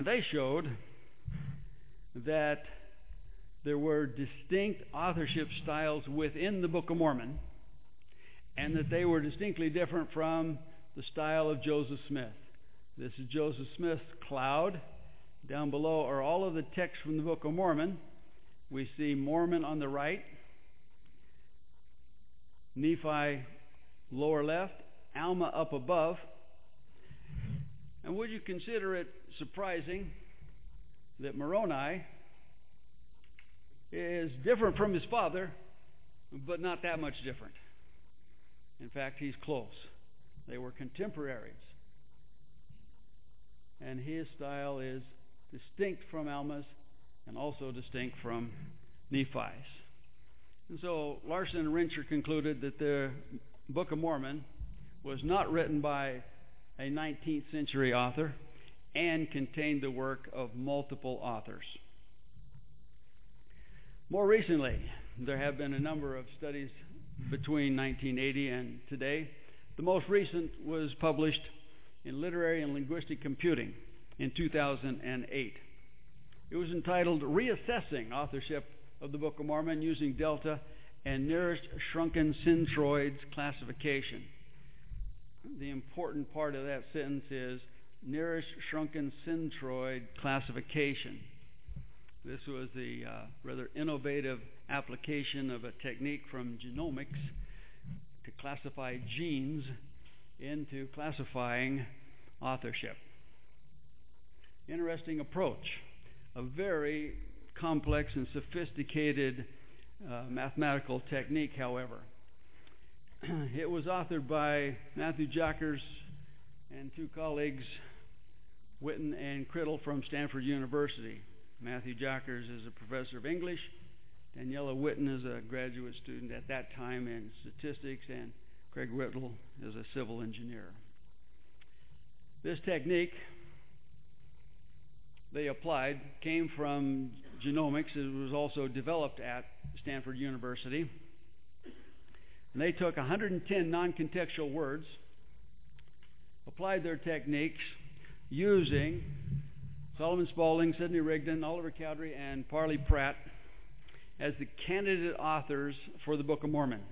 They showed that there were distinct authorship styles within the Book of Mormon, and that they were distinctly different from the style of Joseph Smith. This is Joseph Smith's cloud. Down below are all of the texts from the Book of Mormon. We see Mormon on the right, Nephi lower left, Alma up above. And would you consider it surprising that Moroni is different from his father, but not that much different? In fact, he's close. They were contemporaries. And his style is distinct from Alma's and also distinct from Nephi's. And so Larson and Rincher concluded that the Book of Mormon was not written by a 19th century author and contained the work of multiple authors. More recently, there have been a number of studies between 1980 and today. The most recent was published in Literary and Linguistic Computing in 2008. It was entitled Reassessing Authorship of the Book of Mormon Using Delta and Nearest Shrunken Centroids Classification. The important part of that sentence is Nearest Shrunken Centroid Classification. This was the rather innovative application of a technique from genomics to classify genes into classifying authorship. Interesting approach. A very complex and sophisticated mathematical technique, however. It was authored by Matthew Jackers and two colleagues, Witten and Criddle, from Stanford University. Matthew Jackers is a professor of English. Daniela Witten is a graduate student at that time in statistics, and Craig Whittle is a civil engineer. This technique they applied came from genomics. It was also developed at Stanford University. And they took 110 non-contextual words, applied their techniques using Solomon Spaulding, Sidney Rigdon, Oliver Cowdery, and Parley Pratt as the candidate authors for the Book of Mormon.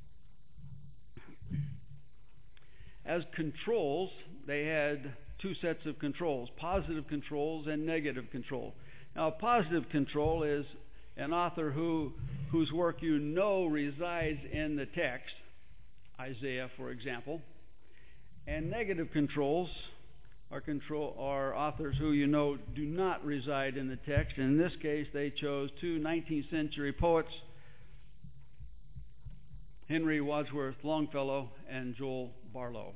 As controls, they had two sets of controls, positive controls and negative control. Now, a positive control is an author whose work you know resides in the text, Isaiah, for example. And negative controls are authors who you know do not reside in the text. And in this case, they chose two 19th century poets, Henry Wadsworth Longfellow and Joel Barlow.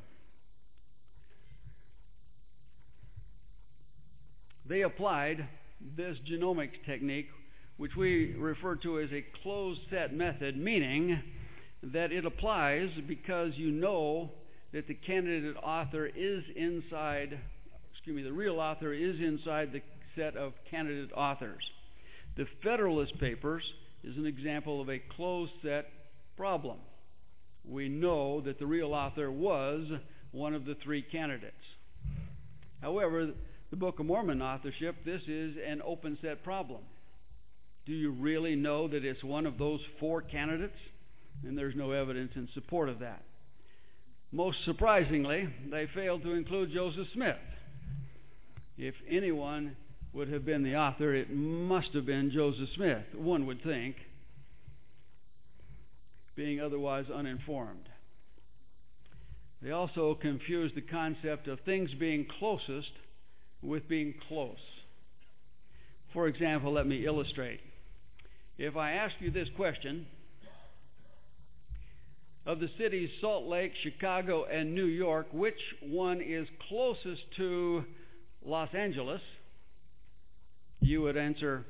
They applied this genomics technique, which we refer to as a closed set method, meaning that it applies because you know that the candidate author is inside, the real author is inside the set of candidate authors. The Federalist Papers is an example of a closed set problem. We know that the real author was one of the three candidates. However, the Book of Mormon authorship, this is an open set problem. Do you really know that it's one of those four candidates? And there's no evidence in support of that. Most surprisingly, they failed to include Joseph Smith. If anyone would have been the author, it must have been Joseph Smith, one would think, being otherwise uninformed. They also confused the concept of things being closest with being close. For example, let me illustrate. If I ask you this question, of the cities Salt Lake, Chicago, and New York, which one is closest to Los Angeles? You would answer,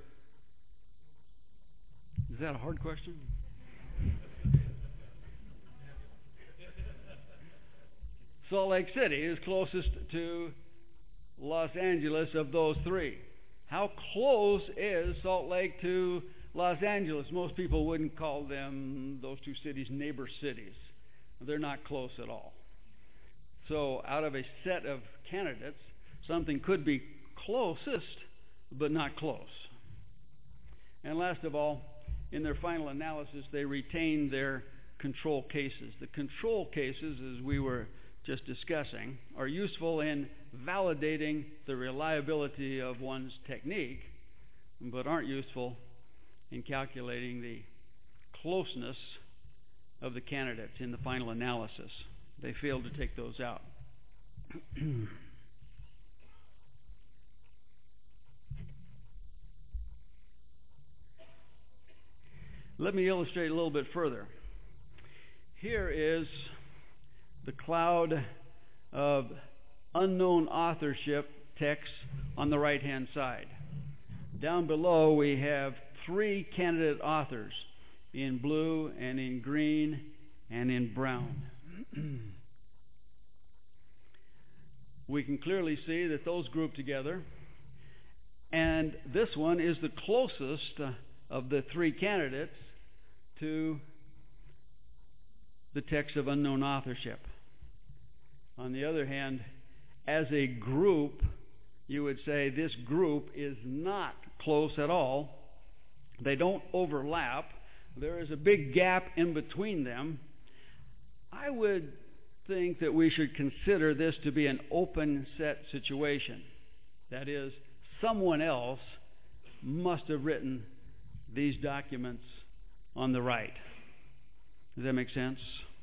is that a hard question? Salt Lake City is closest to Los Angeles of those three. How close is Salt Lake to Los Angeles? Most people wouldn't call those two cities neighbor cities. They're not close at all. So out of a set of candidates, something could be closest, but not close. And last of all, in their final analysis, they retained their control cases. The control cases, as we were just discussing, are useful in validating the reliability of one's technique, but aren't useful in calculating the closeness of the candidates in the final analysis. They failed to take those out. Let me illustrate a little bit further. Here is the cloud of unknown authorship text on the right-hand side. Down below we have 3 candidate authors in blue and in green and in brown. We can clearly see that those group together, and this one is the closest of the 3 candidates to the text of unknown authorship. On the other hand, as a group, you would say this group is not close at all. They don't overlap. There is a big gap in between them. I would think that we should consider this to be an open set situation. That is, someone else must have written these documents on the right. Does that make sense?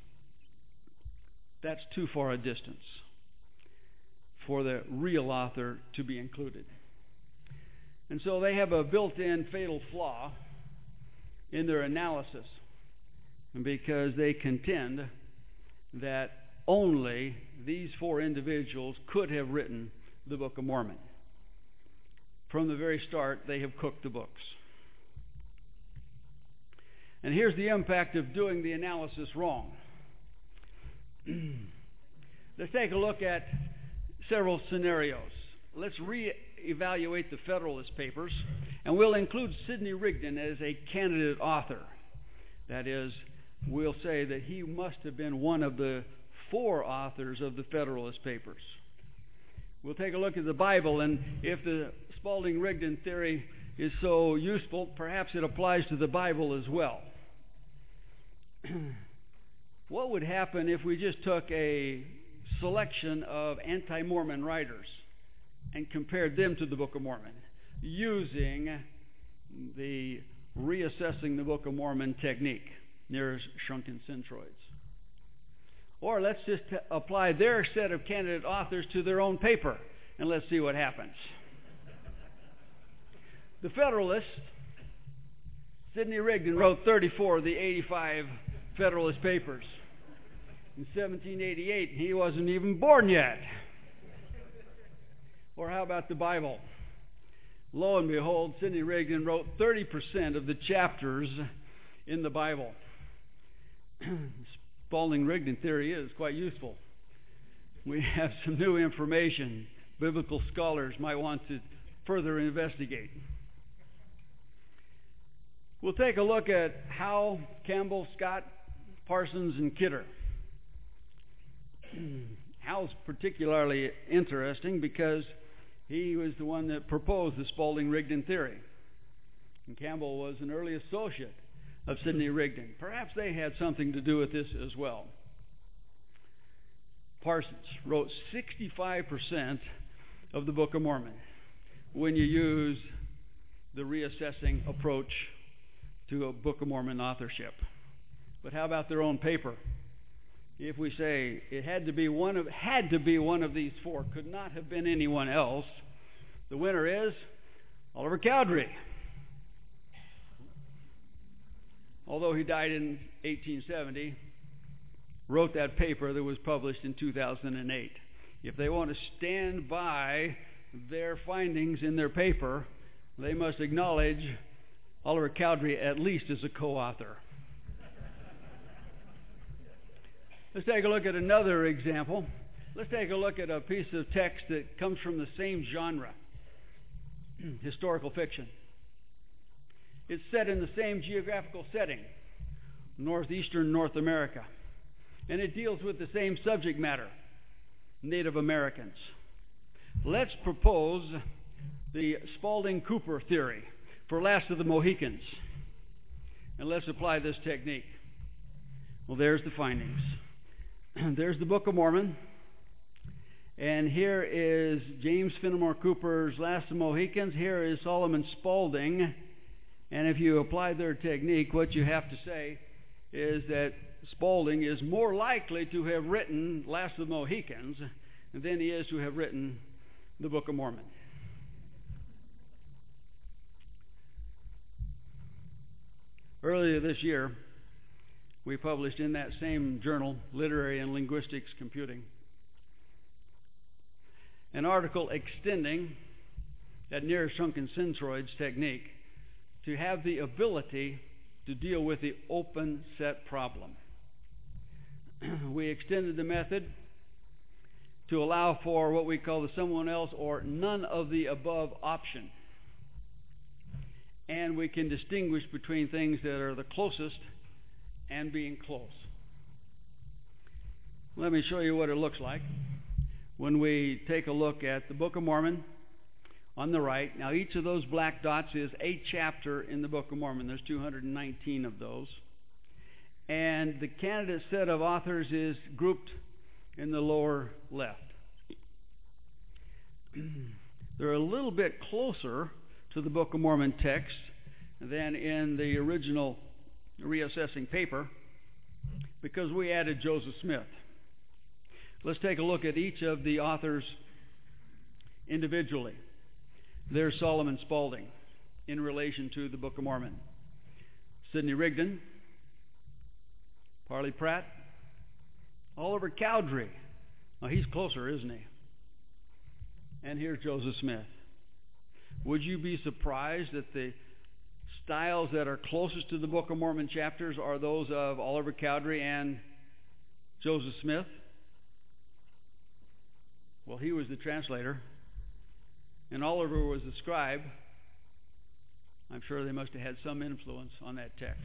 That's too far a distance for the real author to be included. And so they have a built-in fatal flaw in their analysis, because they contend that only these 4 individuals could have written the Book of Mormon. From the very start, they have cooked the books. And here's the impact of doing the analysis wrong. Let's take a look at several scenarios. Let's re-evaluate the Federalist Papers, and we'll include Sidney Rigdon as a candidate author. That is, we'll say that he must have been one of the 4 authors of the Federalist Papers. We'll take a look at the Bible, and if the Spalding-Rigdon theory is so useful, perhaps it applies to the Bible as well. What would happen if we just took a selection of anti-Mormon writers and compared them to the Book of Mormon using the reassessing the Book of Mormon technique, near shrunken centroids? Or let's just apply their set of candidate authors to their own paper, and let's see what happens. The Federalist, Sidney Rigdon, wrote 34 of the 85 Federalist Papers. In 1788, he wasn't even born yet. Or how about the Bible? Lo and behold, Sidney Rigdon wrote 30% of the chapters in the Bible. Spalding-Rigdon theory is quite useful. We have some new information biblical scholars might want to further investigate. We'll take a look at Howe, Campbell, Scott, Parsons, and Kidder. Howe's particularly interesting because he was the one that proposed the Spalding-Rigdon theory. And Campbell was an early associate of Sidney Rigdon. Perhaps they had something to do with this as well. Parsons wrote 65% of the Book of Mormon when you use the reassessing approach to a Book of Mormon authorship. But how about their own paper? If we say it had to be one of these 4, could not have been anyone else, the winner is Oliver Cowdery. Although he died in 1870, wrote that paper that was published in 2008. If they want to stand by their findings in their paper, they must acknowledge Oliver Cowdery at least as a co-author. Let's take a look at another example. Let's take a look at a piece of text that comes from the same genre, historical fiction. It's set in the same geographical setting, northeastern North America, and it deals with the same subject matter, Native Americans. Let's propose the Spalding-Cooper theory for Last of the Mohicans. And let's apply this technique. Well, there's the findings. There's the Book of Mormon. And here is James Fenimore Cooper's Last of the Mohicans. Here is Solomon Spalding. And if you apply their technique, what you have to say is that Spalding is more likely to have written Last of the Mohicans than he is to have written the Book of Mormon. Earlier this year, we published in that same journal, Literary and Linguistics Computing, an article extending that near-shrunken centroids technique to have the ability to deal with the open set problem. We extended the method to allow for what we call the someone else or none of the above option. And we can distinguish between things that are the closest and being close. Let me show you what it looks like when we take a look at the Book of Mormon on the right. Now, each of those black dots is a chapter in the Book of Mormon. There's 219 of those. And the candidate set of authors is grouped in the lower left. They're a little bit closer to the Book of Mormon text than in the original reassessing paper because we added Joseph Smith. Let's take a look at each of the authors individually. There's Solomon Spalding in relation to the Book of Mormon. Sidney Rigdon, Parley Pratt, Oliver Cowdery. Now he's closer, isn't he? And here's Joseph Smith. Would you be surprised that the styles that are closest to the Book of Mormon chapters are those of Oliver Cowdery and Joseph Smith? Well, he was the translator, and Oliver was the scribe. I'm sure they must have had some influence on that text.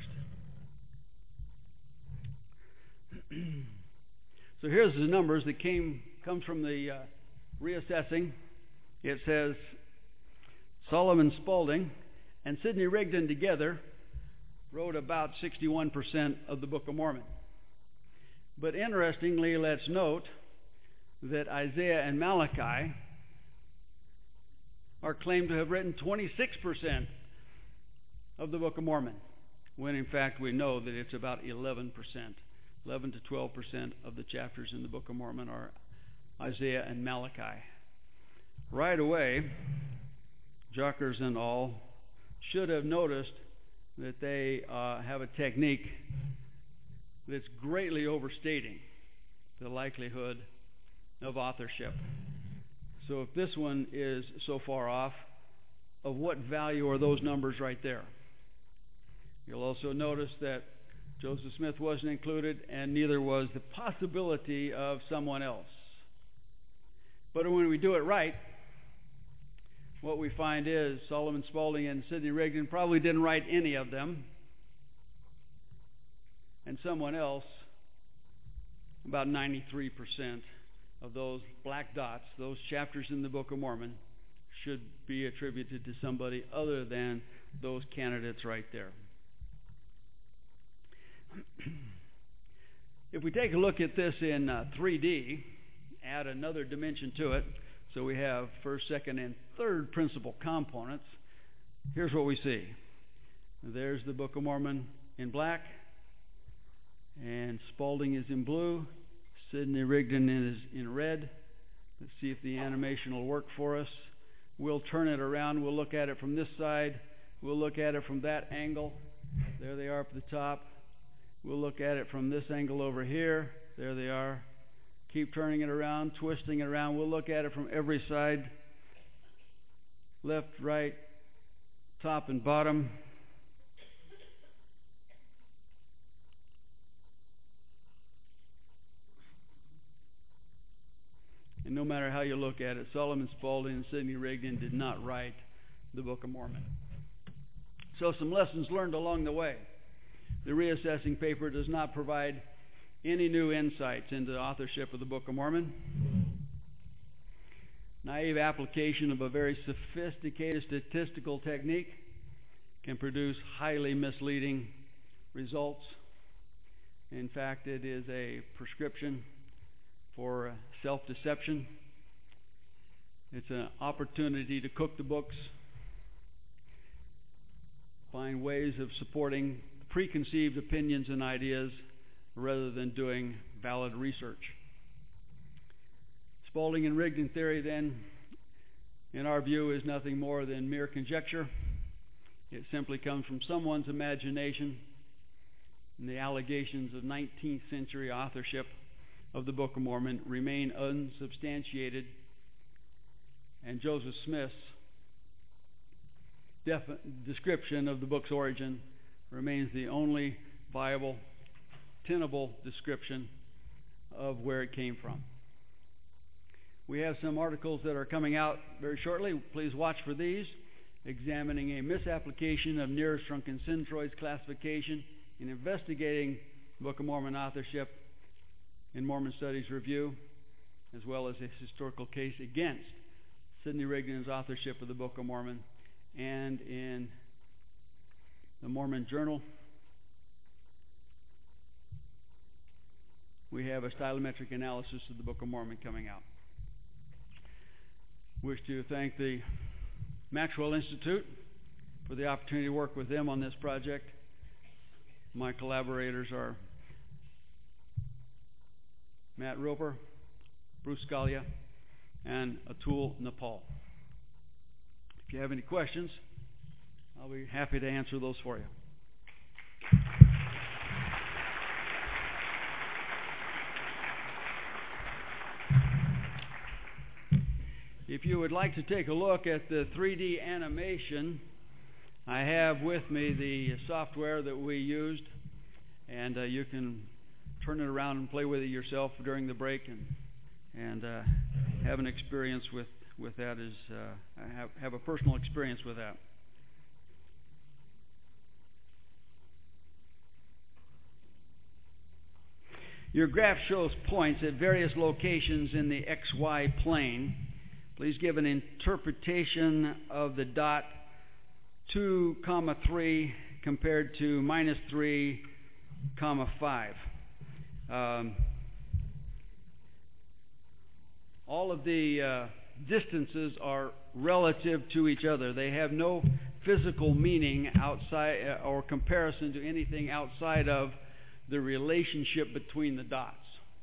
So here's the numbers that comes from the reassessing. It says Solomon Spalding and Sidney Rigdon together wrote about 61% of the Book of Mormon. But interestingly, let's note that Isaiah and Malachi are claimed to have written 26% of the Book of Mormon, when in fact we know that it's about 11%. 11 to 12% of the chapters in the Book of Mormon are Isaiah and Malachi. Right away, Jockers and all should have noticed that they have a technique that's greatly overstating the likelihood of authorship. So if this one is so far off, of what value are those numbers right there? You'll also notice that Joseph Smith wasn't included, and neither was the possibility of someone else. But when we do it right, what we find is Solomon Spalding and Sidney Rigdon probably didn't write any of them, and someone else, about 93% of those black dots, those chapters in the Book of Mormon, should be attributed to somebody other than those candidates right there. If we take a look at this in 3D, add another dimension to it, so we have first, second, and third principal components, here's what we see. There's the Book of Mormon in black, and Spalding is in blue, Sidney Rigdon is in red. Let's see if the animation will work for us. We'll turn it around. We'll look at it from this side. We'll look at it from that angle. There they are up at the top. We'll look at it from this angle over here. There they are. Keep turning it around, twisting it around. We'll look at it from every side. Left, right, top, and bottom. And no matter how you look at it, Solomon Spalding and Sidney Rigdon did not write the Book of Mormon. So some lessons learned along the way. The reassessing paper does not provide any new insights into the authorship of the Book of Mormon. naive application of a very sophisticated statistical technique can produce highly misleading results. In fact, it is a prescription for self-deception. It's an opportunity to cook the books, find ways of supporting preconceived opinions and ideas rather than doing valid research. Spaulding and Rigdon theory, then, in our view, is nothing more than mere conjecture. It simply comes from someone's imagination, and the allegations of 19th century authorship of the Book of Mormon remain unsubstantiated, and Joseph Smith's description of the book's origin remains the only viable, tenable description of where it came from. We have some articles that are coming out very shortly. Please watch for these, examining a misapplication of Nearest-Trunkencentroid's classification in investigating Book of Mormon authorship in Mormon Studies Review, as well as a historical case against Sidney Rigdon's authorship of the Book of Mormon, and in the Mormon Journal. We have a stylometric analysis of the Book of Mormon coming out. Wish to thank the Maxwell Institute for the opportunity to work with them on this project. My collaborators are Matt Roper, Bruce Scalia, and Atul Nepal. If you have any questions, I'll be happy to answer those for you. If you would like to take a look at the 3D animation, I have with me the software that we used, and you can turn it around and play with it yourself during the break, and have an experience with that. Have a personal experience with that. Your graph shows points at various locations in the XY plane. Please give an interpretation of the dot 2, 3 compared to -3, 5. All of the distances are relative to each other. They have no physical meaning outside or comparison to anything outside of the relationship between the dots.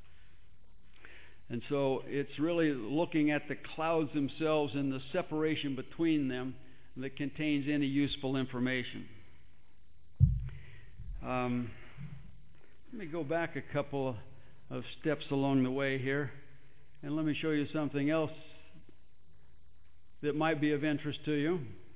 And so it's really looking at the clouds themselves and the separation between them that contains any useful information. Let me go back a couple of steps along the way here, and let me show you something else that might be of interest to you.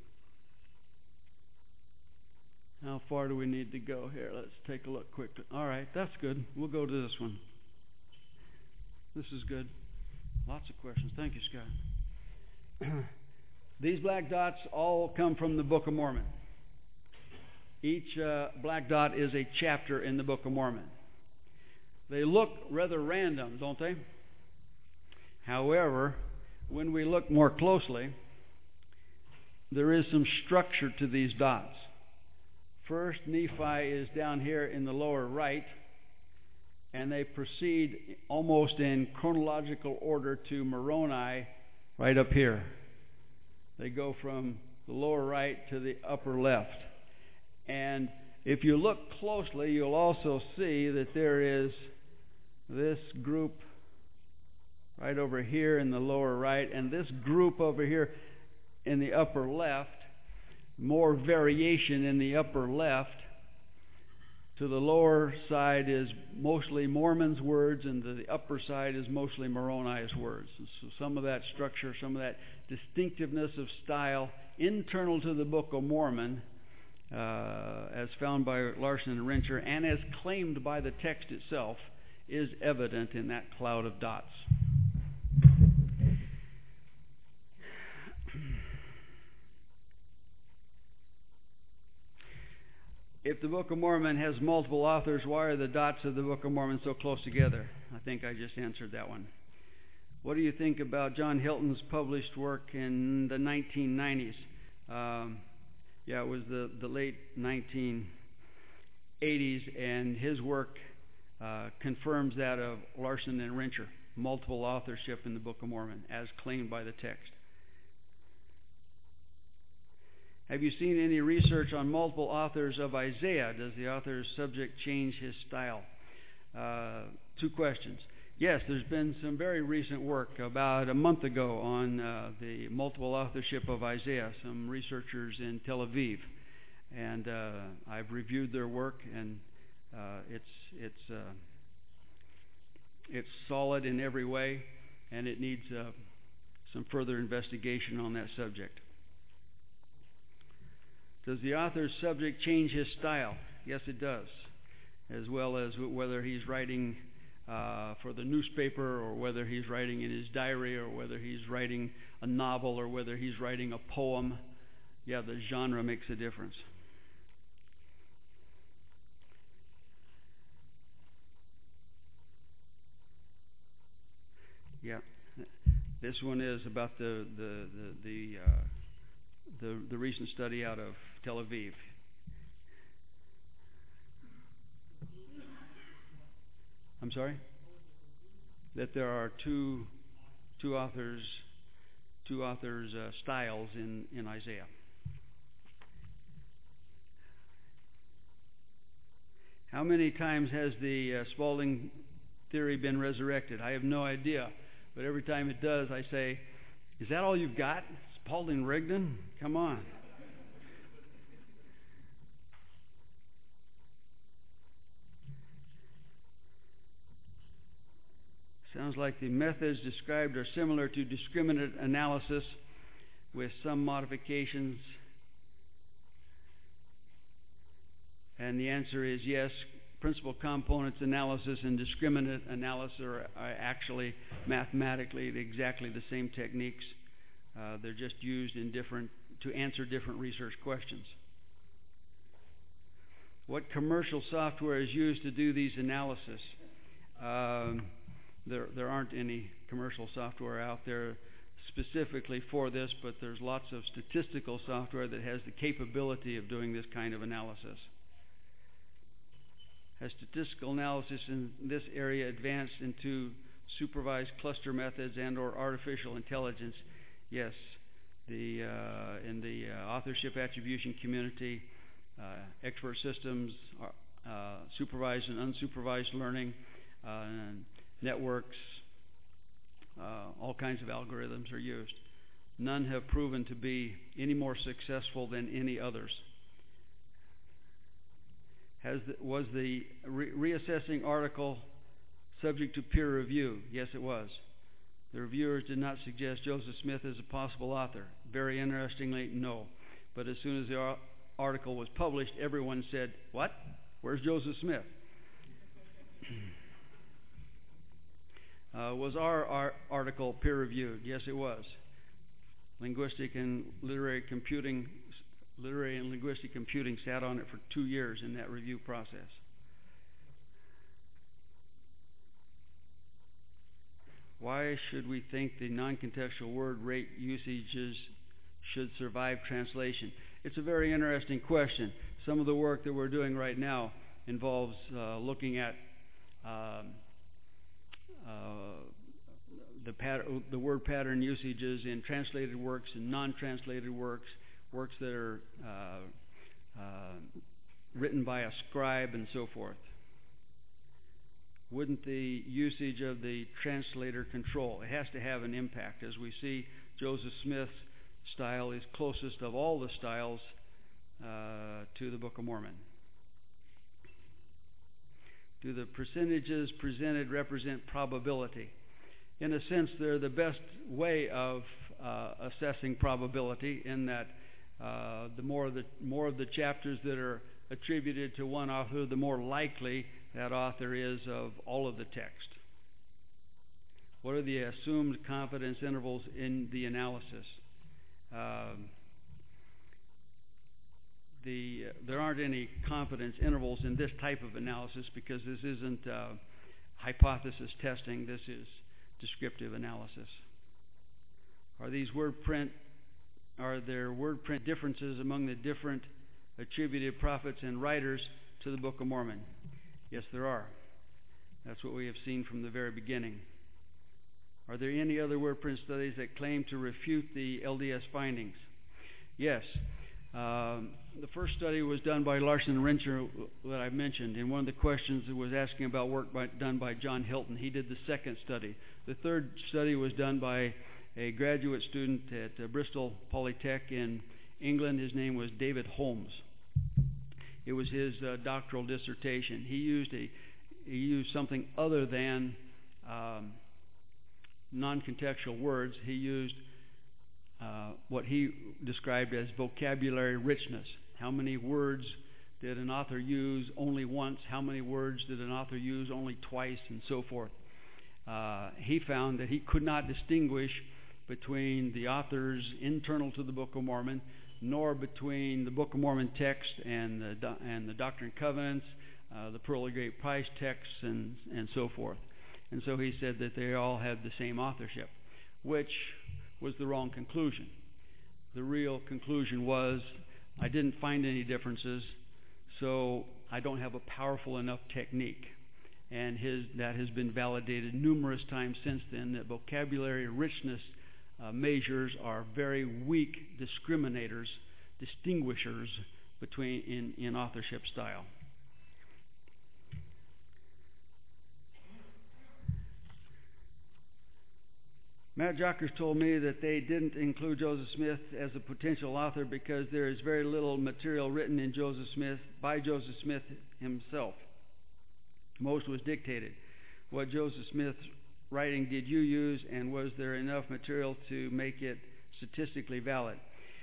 How far do we need to go here? Let's take a look quickly. All right, that's good. We'll go to this one. This is good. Lots of questions. Thank you, Scott. These black dots all come from the Book of Mormon. Each black dot is a chapter in the Book of Mormon. They look rather random, don't they? However, when we look more closely, there is some structure to these dots. First, Nephi is down here in the lower right, and they proceed almost in chronological order to Moroni right up here. They go from the lower right to the upper left. And if you look closely, you'll also see that there is this group right over here in the lower right, and this group over here in the upper left. More variation in the upper left. To the lower side is mostly Mormon's words, and to the upper side is mostly Moroni's words. So some of that structure, some of that distinctiveness of style internal to the Book of Mormon, as found by Larson and Rincher, and as claimed by the text itself, is evident in that cloud of dots. If the Book of Mormon has multiple authors, why are the dots of the Book of Mormon so close together? I think I just answered that one. What do you think about John Hilton's published work in the 1990s? It was the late 1980s, and his work confirms that of Larson and Rincher, multiple authorship in the Book of Mormon, as claimed by the text. Have you seen any research on multiple authors of Isaiah? Does the author's subject change his style? Two questions. Yes, there's been some very recent work about a month ago on the multiple authorship of Isaiah, some researchers in Tel Aviv. And I've reviewed their work, and it's solid in every way, and it needs some further investigation on that subject. Does the author's subject change his style? Yes, it does, as well as whether he's writing for the newspaper, or whether he's writing in his diary, or whether he's writing a novel, or whether he's writing a poem. Yeah, the genre makes a difference. Yeah, this one is about the recent study out of Tel Aviv. I'm sorry? That there are two authors styles in Isaiah. How many times has the Spalding theory been resurrected? I have no idea, but every time it does, I say, "Is that all you've got? Spalding Rigdon? Come on." Sounds like the methods described are similar to discriminant analysis with some modifications. And the answer is yes. Principal components analysis and discriminant analysis are actually mathematically exactly the same techniques. They're just used to answer different research questions. What commercial software is used to do these analysis? There aren't any commercial software out there specifically for this, but there's lots of statistical software that has the capability of doing this kind of analysis. Has statistical analysis in this area advanced into supervised cluster methods and or artificial intelligence? Yes. In the authorship attribution community, expert systems, supervised and unsupervised learning, networks, all kinds of algorithms are used. None have proven to be any more successful than any others. Was the reassessing article subject to peer review? Yes, it was. The reviewers did not suggest Joseph Smith as a possible author. Very interestingly, no. But as soon as the article was published, everyone said, "What? Where's Joseph Smith?" Was our article peer-reviewed? Yes, it was. Literary and linguistic computing sat on it for 2 years in that review process. Why should we think the non-contextual word rate usages should survive translation? It's a very interesting question. Some of the work that we're doing right now involves looking at the word pattern usages in translated works and non-translated works, works that are written by a scribe and so forth. Wouldn't the usage of the translator control? It has to have an impact. As we see, Joseph Smith's style is closest of all the styles to the Book of Mormon. Do the percentages presented represent probability? In a sense, they're the best way of assessing probability, in that the more of the chapters that are attributed to one author, the more likely that author is of all of the text. What are the assumed confidence intervals in the analysis? There aren't any confidence intervals in this type of analysis because this isn't hypothesis testing. This descriptive analysis. Are there word print differences among the different attributed prophets and writers to the Book of Mormon? Yes, there are. That's what we have seen from the very beginning. Are there any other word print studies that claim to refute the LDS findings? Yes. The first study was done by Larson and Rencher that I mentioned, and one of the questions was asking about work done by John Hilton. He did the second study. The third study was done by a graduate student at Bristol Polytech in England. His name was David Holmes. It was his doctoral dissertation. He used something other than non-contextual words. He used what he described as vocabulary richness. How many words did an author use only once? How many words did an author use only twice? And so forth. He found that he could not distinguish between the authors internal to the Book of Mormon, nor between the Book of Mormon text and the Doctrine and Covenants, the Pearl of Great Price texts, and so forth. And so he said that they all had the same authorship, which was the wrong conclusion. The real conclusion was, I didn't find any differences, so I don't have a powerful enough technique. And that has been validated numerous times since then, that vocabulary richness measures are very weak distinguishers between in authorship style. Matt Jockers told me that they didn't include Joseph Smith as a potential author because there is very little material written by Joseph Smith himself. Most was dictated. What Joseph Smith's writing did you use, and was there enough material to make it statistically valid?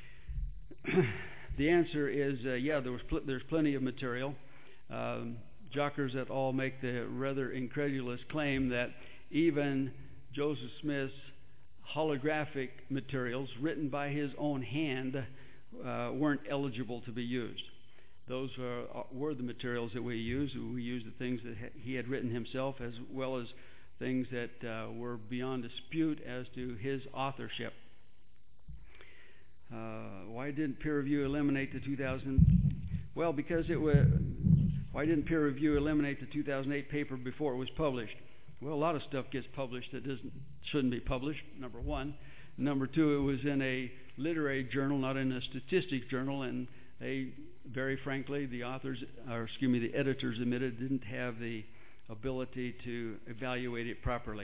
The answer is there's plenty of material. Jockers et al. Make the rather incredulous claim that even Joseph Smith's holographic materials written by his own hand weren't eligible to be used. Those were the materials that we used. We used the things that he had written himself, as well as things that were beyond dispute as to his authorship. Why didn't peer review eliminate the 2008 paper before it was published? Well, a lot of stuff gets published that shouldn't be published, number one. Number two, it was in a literary journal, not in a statistics journal, and they, very frankly, the editors admitted didn't have the ability to evaluate it properly.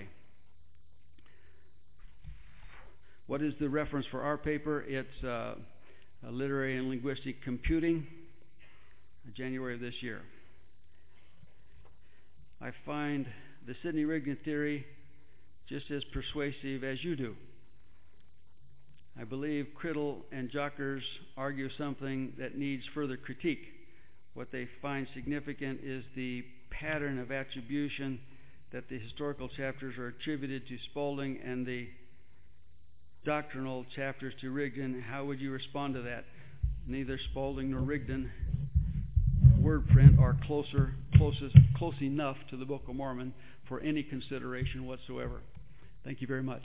What is the reference for our paper? It's Literary and Linguistic Computing, January of this year. I find the Sidney Rigdon theory just as persuasive as you do. I believe Criddle and Jockers argue something that needs further critique. What they find significant is the pattern of attribution that the historical chapters are attributed to Spaulding and the doctrinal chapters to Rigdon. How would you respond to that? Neither Spaulding nor Rigdon word print are close enough to the Book of Mormon for any consideration whatsoever. Thank you very much.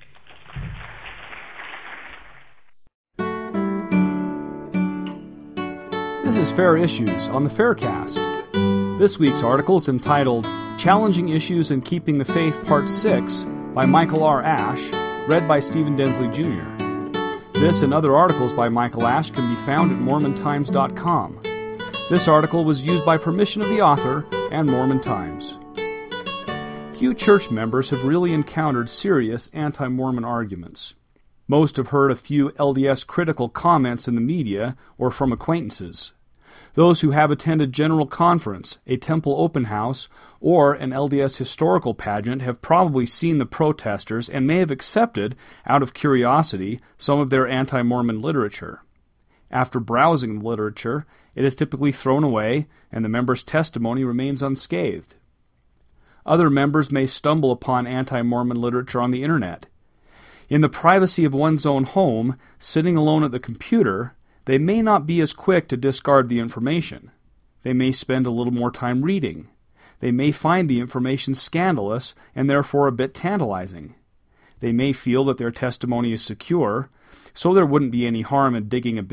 This is Fair Issues on the Faircast. This week's article is entitled Challenging Issues in Keeping the Faith Part 6 by Michael R. Ash, read by Stephen Densley Jr. This and other articles by Michael Ash can be found at MormonTimes.com. This article was used by permission of the author and Mormon Times. Few church members have really encountered serious anti-Mormon arguments. Most have heard a few LDS critical comments in the media or from acquaintances. Those who have attended General Conference, a temple open house, or an LDS historical pageant have probably seen the protesters and may have accepted, out of curiosity, some of their anti-Mormon literature. After browsing the literature, it is typically thrown away, and the member's testimony remains unscathed. Other members may stumble upon anti-Mormon literature on the Internet. In the privacy of one's own home, sitting alone at the computer, they may not be as quick to discard the information. They may spend a little more time reading. They may find the information scandalous and therefore a bit tantalizing. They may feel that their testimony is secure, so there wouldn't be any harm in digging a